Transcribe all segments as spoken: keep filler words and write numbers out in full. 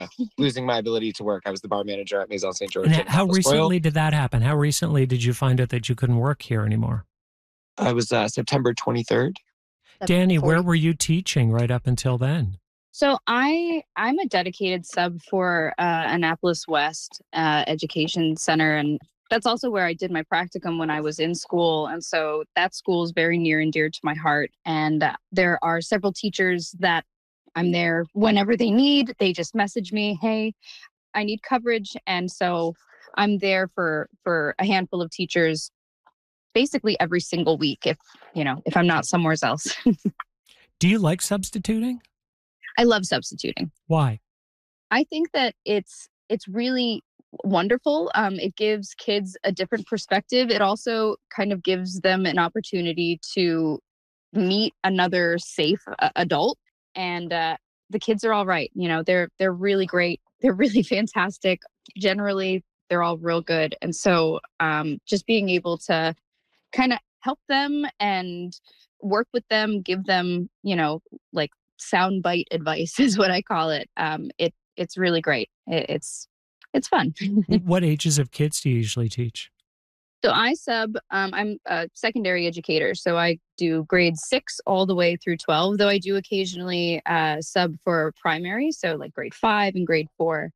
losing my ability to work. I was the bar manager at Maison Saint And George in how Atlas Royal. recently did that happen? How recently did you find out that you couldn't work here anymore? I was uh, September twenty-third. Danny, where were you teaching right up until then? So I I'm a dedicated sub for uh, Annapolis West uh, Education Center, and that's also where I did my practicum when I was in school. And so that school is very near and dear to my heart. And uh, there are several teachers that I'm there whenever they need. They just message me, "Hey, I need coverage," and so I'm there for for a handful of teachers, basically every single week. If you know, if I'm not somewhere else. Do you like substituting? I love substituting. Why? I think that it's it's really wonderful. Um, it gives kids a different perspective. It also kind of gives them an opportunity to meet another safe uh, adult. And uh, the kids are all right. You know, they're they're really great. They're really fantastic. Generally, they're all real good. And so, um, just being able to kind of help them and work with them, give them, you know, like soundbite advice is what I call it. Um, it it's really great. It, it's it's fun. What ages of kids do you usually teach? So I sub. Um, I'm a secondary educator, so I do grade six all the way through twelve. Though I do occasionally uh, sub for primary, so like grade five and grade four.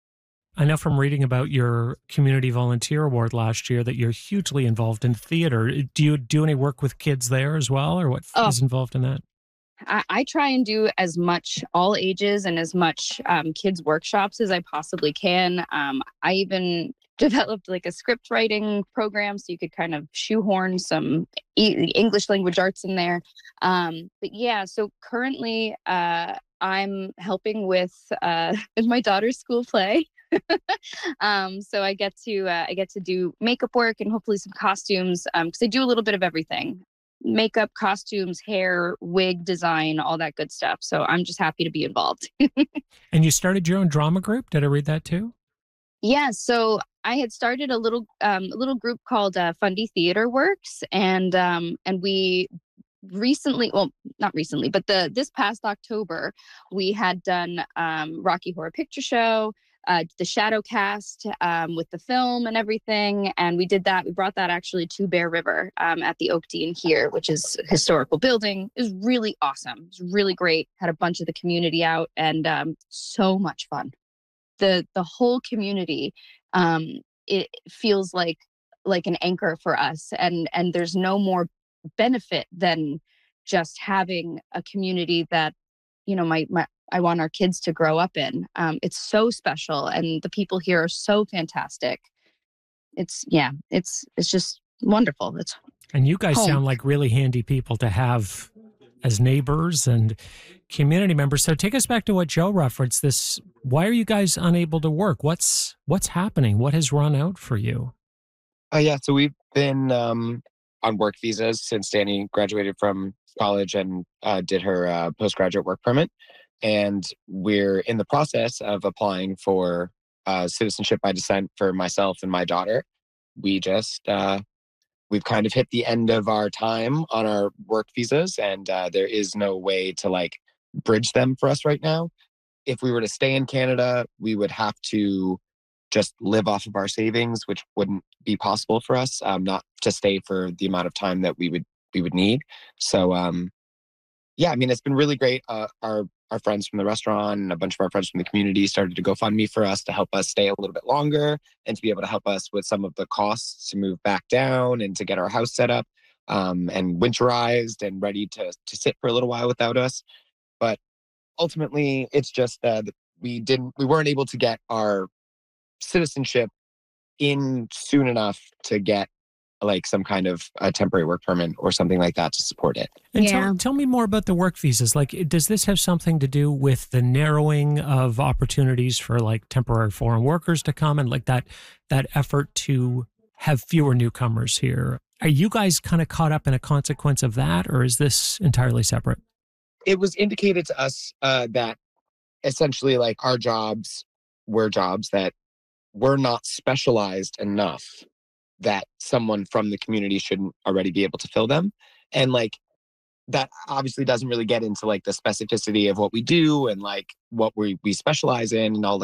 I know from reading about your Community Volunteer Award last year that you're hugely involved in theater. Do you do any work with kids there as well, or what Oh. is involved in that? I, I try and do as much all ages and as much um, kids workshops as I possibly can. Um, I even developed like a script writing program so you could kind of shoehorn some e- English language arts in there. Um, but yeah, so currently uh, I'm helping with uh, with my daughter's school play. um, so I get to uh, I get to do makeup work and hopefully some costumes because I do a little bit of everything. Makeup, costumes, hair, wig design, all that good stuff. So I'm just happy to be involved. And you started your own drama group? Did I read that too? Yeah, so I had started a little um, a little group called uh, Fundy Theater Works, and um, and we recently, well, not recently, but the this past October, we had done um, Rocky Horror Picture Show, uh, the Shadow Cast um, with the film and everything, and we did that. We brought that actually to Bear River um, at the Oak Dean here, which is a historical building. It was really awesome. It was really great. Had a bunch of the community out, and um, so much fun. The the whole community, um, it feels like like an anchor for us, and and there's no more benefit than just having a community that you know my, my I want our kids to grow up in. Um, it's so special, and the people here are so fantastic. It's yeah, it's it's just wonderful. It's And you guys home. sound like really handy people to have as neighbors and community members. So take us back to what Joe referenced. This, why are you guys unable to work? What's what's happening? What has run out for you? Oh, yeah. So we've been um, on work visas since Danny graduated from college and uh, did her uh, postgraduate work permit. And we're in the process of applying for uh, citizenship by descent for myself and my daughter. We just, uh, we've kind of hit the end of our time on our work visas, and uh, there is no way to like bridge them for us right now. If we were to stay in Canada, we would have to just live off of our savings, which wouldn't be possible for us, um, not to stay for the amount of time that we would we would need. So, um, yeah, I mean, it's been really great. Uh, our our friends from the restaurant and a bunch of our friends from the community started to GoFundMe for us to help us stay a little bit longer and to be able to help us with some of the costs to move back down and to get our house set up um, and winterized and ready to to sit for a little while without us. But ultimately, it's just that we didn't we weren't able to get our citizenship in soon enough to get like some kind of a temporary work permit or something like that to support it. And Yeah. tell, tell me more about the work visas. Like, does this have something to do with the narrowing of opportunities for like temporary foreign workers to come and like that that effort to have fewer newcomers here? Are you guys kind of caught up in a consequence of that, or is this entirely separate? It was indicated to us uh, that essentially like our jobs were jobs that were not specialized enough that someone from the community shouldn't already be able to fill them. And like that obviously doesn't really get into like the specificity of what we do and like what we we specialize in and all